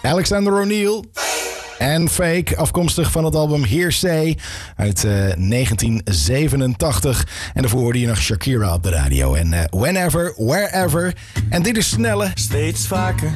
Alexander O'Neal en Fake, afkomstig van het album Hearsay uit 1987. En daarvoor hoorde je nog Shakira op de radio. En Whenever, Wherever. En dit is Snelle. Steeds vaker